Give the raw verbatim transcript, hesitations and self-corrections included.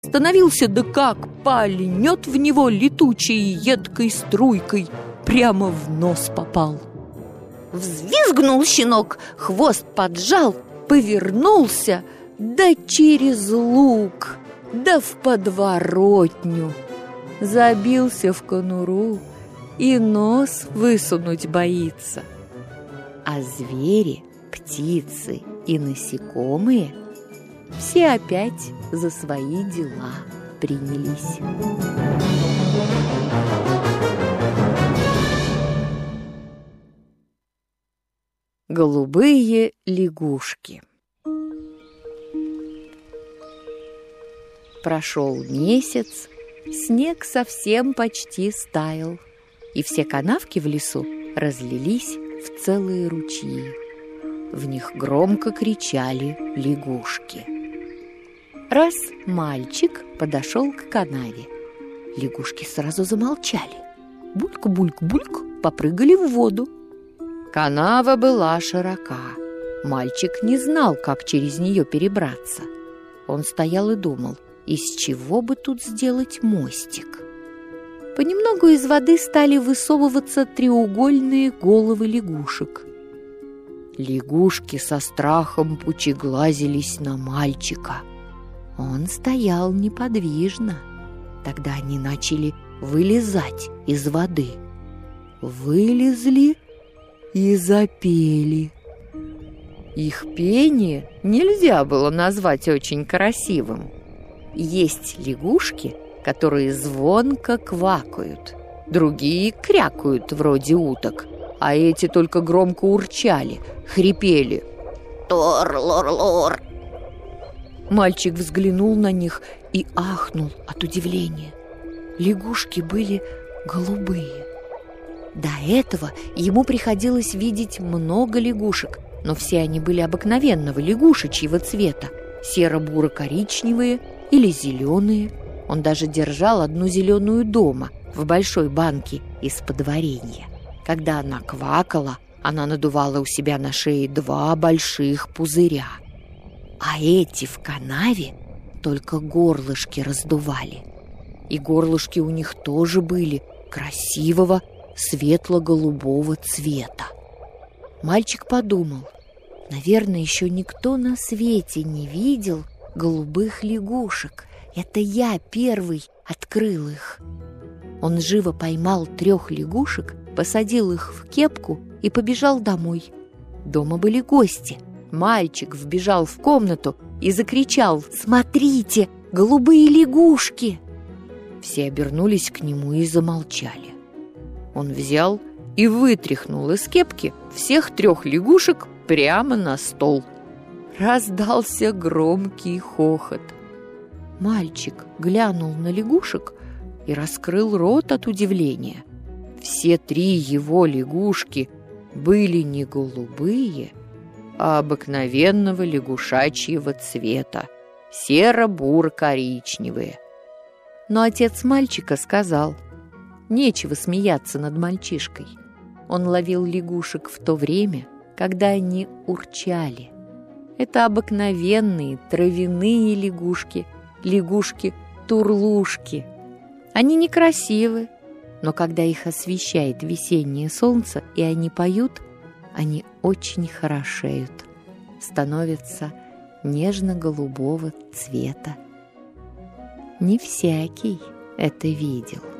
становился да как пальнет в него летучей едкой струйкой, прямо в нос попал. Взвизгнул щенок, хвост поджал, повернулся, да через луг, да в подворотню. Забился в конуру и нос высунуть боится. А звери, птицы и насекомые все опять за свои дела принялись. Голубые лягушки. Прошел месяц, снег совсем почти стаял, и все канавки в лесу разлились в целые ручьи. В них громко кричали лягушки. Раз мальчик подошел к канаве. Лягушки сразу замолчали. Бульк-бульк-бульк попрыгали в воду. Канава была широка. Мальчик не знал, как через нее перебраться. Он стоял и думал, из чего бы тут сделать мостик. Понемногу из воды стали высовываться треугольные головы лягушек. Лягушки со страхом пучеглазились на мальчика. Он стоял неподвижно. Тогда они начали вылезать из воды. Вылезли и запели. Их пение нельзя было назвать очень красивым. Есть лягушки, которые звонко квакают, другие крякают вроде уток, а эти только громко урчали, хрипели. Тор-лор-лор. Мальчик взглянул на них и ахнул от удивления. Лягушки были голубые. До этого ему приходилось видеть много лягушек, но все они были обыкновенного лягушечьего цвета, серо-буро-коричневые или зеленые. Он даже держал одну зеленую дома в большой банке из-под варенья. Когда она квакала, она надувала у себя на шее два больших пузыря. А эти в канаве только горлышки раздували. И горлышки у них тоже были красивого светло-голубого цвета. Мальчик подумал, наверное, еще никто на свете не видел голубых лягушек. Это я первый открыл их. Он живо поймал трех лягушек, посадил их в кепку и побежал домой. Дома были гости. Мальчик вбежал в комнату и закричал: «Смотрите, голубые лягушки!» Все обернулись к нему и замолчали. Он взял и вытряхнул из кепки всех трех лягушек прямо на стол. Раздался громкий хохот. Мальчик глянул на лягушек и раскрыл рот от удивления. Все три его лягушки были не голубые, а обыкновенного лягушачьего цвета, серо-буро-коричневые. Но отец мальчика сказал: нечего смеяться над мальчишкой. Он ловил лягушек в то время, когда они урчали. Это обыкновенные травяные лягушки, лягушки-турлушки. Они некрасивы, но когда их освещает весеннее солнце и они поют, они очень хорошеют, становятся нежно-голубого цвета. Не всякий это видел.